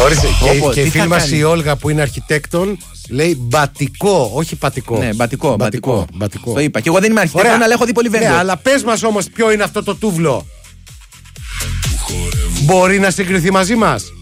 Ορίστε, και η φίλη μας η Όλγα που είναι αρχιτέκτον λέει μπατικό, όχι πατικό. Ναι, μπατικό. Το είπα. Και εγώ δεν είμαι αρχιτέκτον, αλλά έχω δει πολύ βέντο. Ναι, αλλά πες μας όμως ποιο είναι αυτό το τούβλο. Μπορεί να συγκριθεί μαζί μας.